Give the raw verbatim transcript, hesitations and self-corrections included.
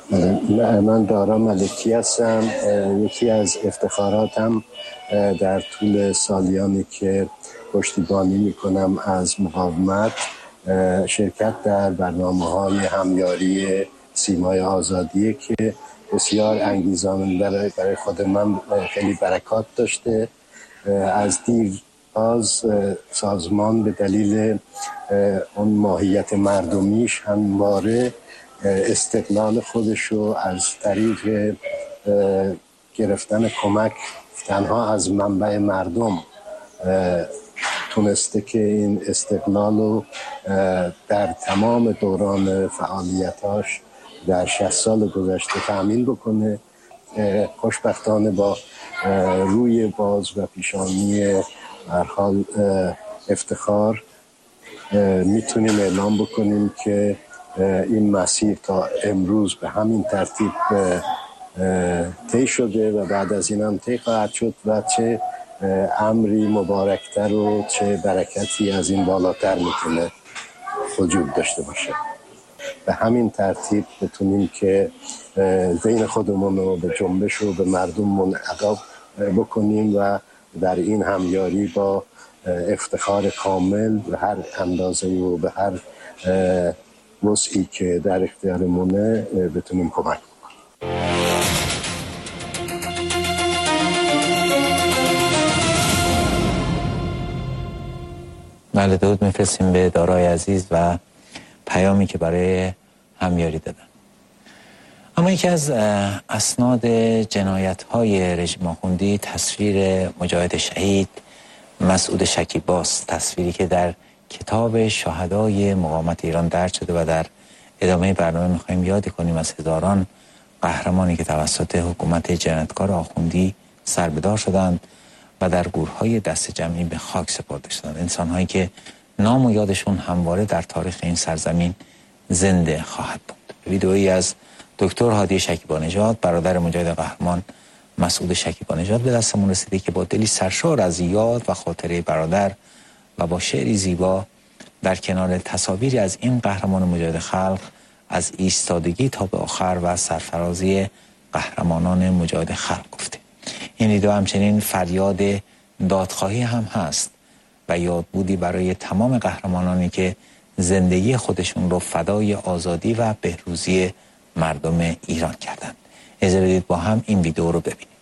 من دارا ملکی هستم. یکی از افتخاراتم در طول سالیانی که پشتیبانی میکنم از مقاومت شرکت در برنامه‌های همیاری سیمای آزادیه که بسیار انگیزاننده برای خود من خیلی برکات داشته. از دیرباز سازمان به دلیل اون ماهیت مردمیش همواره استقلال خودشو از طریق گرفتن کمک تنها از منبع مردم تونسته که این استقلال رو در تمام دوران فعالیتاش در شصت سال گذشته تأمین بکنه. خوشبختانه با روی باز و پیشانی هر حال افتخار میتونیم اعلام بکنیم که این مسیر تا امروز به همین ترتیب طی شده و بعد از این هم طی خواهد شد و چه امری مبارکتر و چه برکتی از این بالاتر میتونه وجود داشته باشه. به همین ترتیب بتونیم که ذهن خودمون رو به جنبش و به مردممون عقاب بکنیم و در این همیاری با افتخار کامل به هر اندازه و به هر وسعی که در اختیارمونه بتونیم کمک بکنیم. بله، درود میفرستیم به دارای عزیز و پیامی که برای همیاری دادن. اما یکی از اسناد جنایت های رژیم آخوندی تصویر مجاهد شهید مسعود شکیباست، تصویری که در کتاب شهدای مقاومت ایران درج شده و در ادامه برنامه میخوایم یاد کنیم از هزاران قهرمانی که توسط حکومت جنایتکار آخوندی سربدار شدند و در گورهای دست جمعی به خاک سپرده شدند. انسان‌هایی که نام و یادشون همواره در تاریخ این سرزمین زنده خواهد بود. ویدئویی از دکتر هادی شکیبانژاد، برادر مجاهد قهرمان مسعود شکیبانژاد، به دستمون رسیده که با دلی سرشار از یاد و خاطره برادر و با شعری زیبا در کنار تصاویری از این قهرمان مجاهد خلق از ایستادگی تا به آخر و سرفرازی قهرمانان مجاهد خلق گفته. این ویدئو همچنین فریاد دادخواهی هم هست و یادبودی برای تمام قهرمانانی که زندگی خودشون رو فدای آزادی و بهروزی مردم ایران کردند. اجازه بدید با هم این ویدئو رو ببینیم.